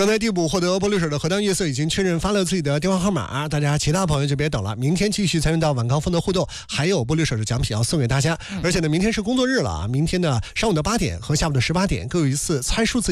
刚才第五获得波律师的河南夜色已经确认发了自己的电话号码，大家其他朋友就别等了，明天继续参与到晚高峰的互动，还有波律师的奖品要送给大家。而且呢，明天是工作日了啊，明天的上午的8点和下午的18点各有一次猜数字